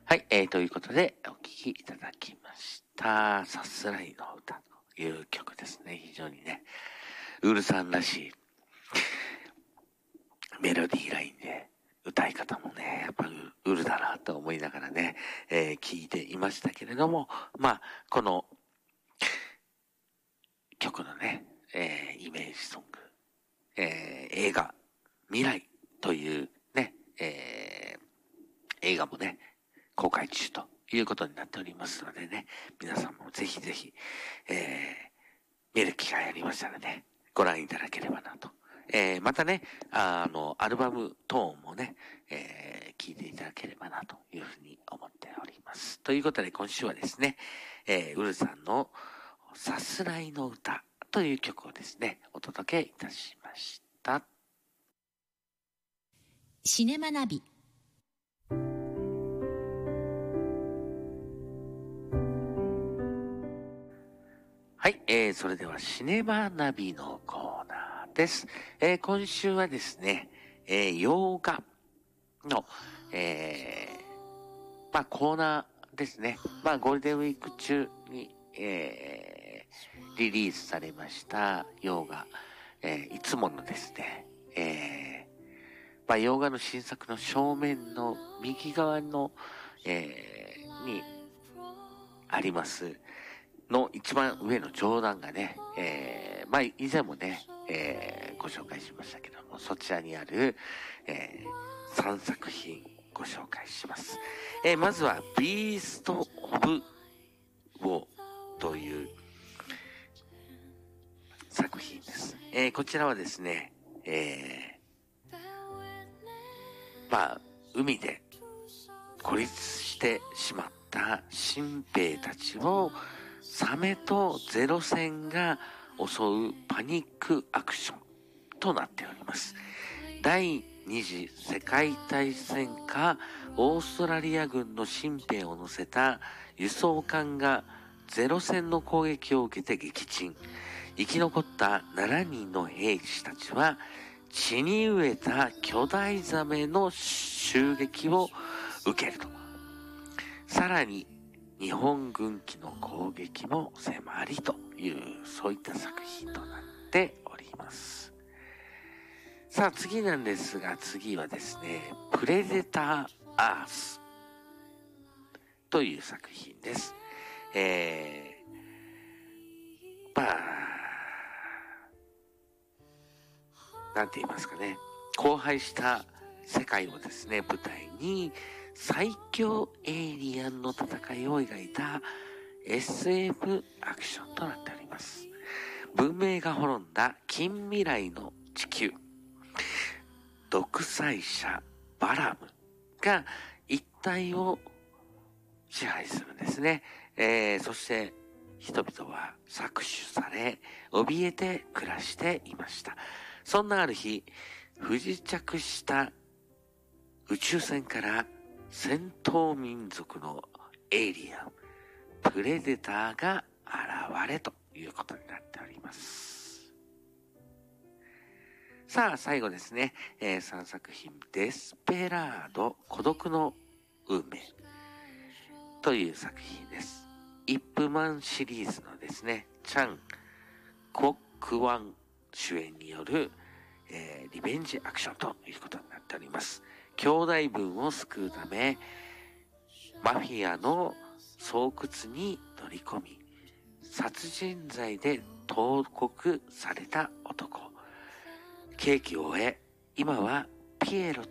はい、ということで、お聴きいただきました。さすらいの歌という曲ですね。非常にね、ウルさんらしいメロディーラインで、歌い方もね、やっぱウルだなと思いながらね、聴いていましたけれども、まあ、この曲のね、イメージソング、映画、未来というね、映画もね、公開中ということになっておりますのでね、皆さんもぜひぜひ、見る機会ありましたらね、ご覧いただければなと。またね、アルバムトーンもね、聞いていただければなというふうに思っております。ということで今週はですね、ウルさんのさすらいの歌という曲をですね、お届けいたしました。 シネマナビ。 はい、それではシネマナビのコーナーです。今週はですね、洋画の、コーナーですね。ゴールデンウィーク中に、リリースされました洋画、いつものですね、洋画の新作の正面の右側の、にありますの一番上の上段がね、以前もね、ご紹介しましたけども、そちらにある、3作品ご紹介します。まずは、ビースト・オブ・ウォーという作品です。こちらはですね、海で孤立してしまった新兵たちをサメとゼロ戦が襲うパニックアクションとなっております。第二次世界大戦下、オーストラリア軍の新兵を乗せた輸送艦がゼロ戦の攻撃を受けて撃沈。生き残った7人の兵士たちは血に飢えた巨大ザメの襲撃を受けると。さらに日本軍機の攻撃も迫りという、そういった作品となっております。さあ次なんですが、次はですね、プレデター・アースという作品です。なんて言いますかね、荒廃した世界をですね、舞台に最強エイリアンの戦いを描いた SF アクションとなっております。文明が滅んだ近未来の地球、独裁者バラムが一帯を支配するんですね。そして人々は搾取され、怯えて暮らしていました。そんなある日、不時着した宇宙船から戦闘民族のエイリアン、プレデターが現れということになっております。さあ、最後ですね、3作品、デスペラード、孤独の運命という作品です。イップマンシリーズのですね、チャン・クォックワン主演による、リベンジアクションということになっております。兄弟分を救うため、マフィアの巣窟に乗り込み、殺人罪で投獄された男。刑期を終え、今はピエロ